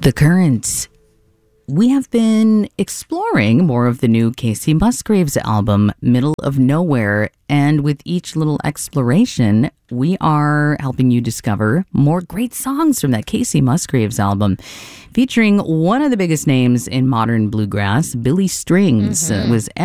The Currents. We have been exploring more of the new Casey Musgraves album, Middle of Nowhere, and with each little exploration, we are helping you discover more great songs from that Casey Musgraves album, featuring one of the biggest names in modern bluegrass, Billy Strings, was